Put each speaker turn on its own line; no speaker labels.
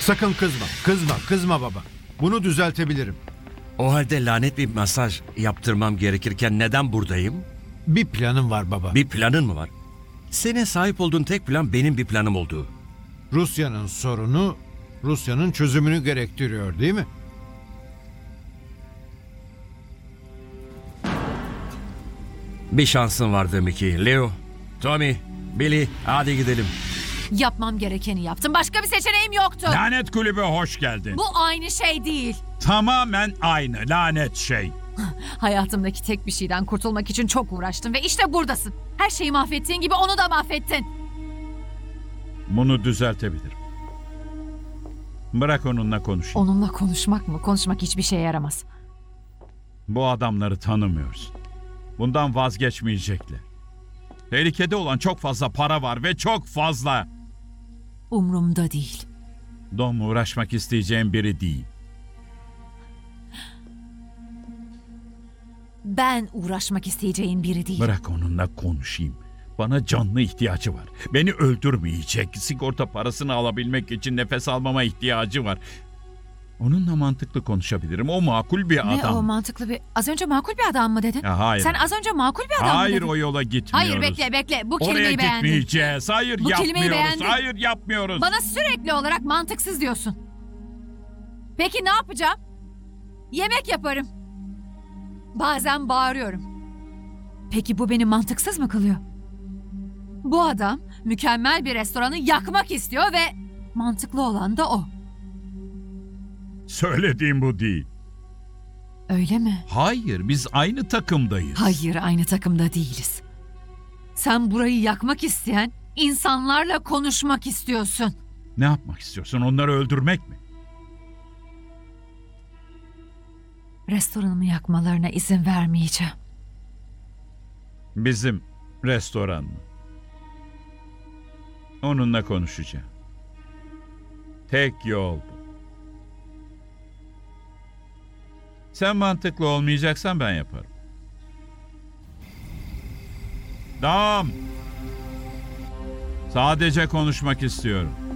Sakın kızma, kızma baba. Bunu düzeltebilirim.
O halde lanet bir masaj yaptırmam gerekirken neden buradayım?
Bir planım var baba.
Bir planın mı var? Senin sahip olduğun tek plan benim bir planım olduğu.
Rusya'nın sorunu, Rusya'nın çözümünü gerektiriyor değil mi?
Bir şansın vardı Mickey. Leo, Tommy, Billy, hadi gidelim.
Yapmam gerekeni yaptım. Başka bir seçeneğim yoktu.
Lanet kulübe hoş geldin.
Bu aynı şey değil.
Tamamen aynı lanet şey.
Hayatımdaki tek bir şeyden kurtulmak için çok uğraştım ve işte buradasın. Her şeyi mahvettiğin gibi onu da mahvettin.
Bunu düzeltebilirim. Bırak onunla konuşayım.
Onunla konuşmak mı? Konuşmak hiçbir şeye yaramaz.
Bu adamları tanımıyorsun. Bundan vazgeçmeyecekler. Tehlikede olan çok fazla para var ve çok fazla.
Umrumda değil.
Dom'la uğraşmak isteyeceğim biri değil.
Ben uğraşmak isteyeceğin biri değil.
Bırak onunla konuşayım. Bana canlı ihtiyacı var. Beni öldürmeyecek. Sigorta parasını alabilmek için nefes almama ihtiyacı var. Onunla mantıklı konuşabilirim. O makul bir
Ne
adam.
o mantıklı bir... Az önce makul bir adam mı dedin?
Ya hayır.
Sen az önce makul bir adam mı
Hayır,
dedin?
o yola gitmiyoruz.
Hayır bekle. Bu
Oraya
kelimeyi beğendim.
gitmeyeceğiz. Hayır,
Bu kelimeyi
yapmıyoruz.
beğendim.
Hayır, yapmıyoruz.
Bana sürekli olarak mantıksız diyorsun. Peki ne yapacağım? Yemek yaparım. Bazen bağırıyorum. Peki bu beni mantıksız mı kılıyor? Bu adam mükemmel bir restoranı yakmak istiyor ve mantıklı olan da o.
Söylediğim bu değil.
Öyle mi?
Hayır, biz aynı takımdayız.
Hayır, aynı takımda değiliz. Sen burayı yakmak isteyen insanlarla konuşmak istiyorsun.
Ne yapmak istiyorsun? Onları öldürmek mi?
Restoranımı yakmalarına izin vermeyeceğim.
Bizim restoran mı? Onunla konuşacağım. Tek yol bu. Sen mantıklı olmayacaksan ben yaparım. Tamam. Sadece konuşmak istiyorum.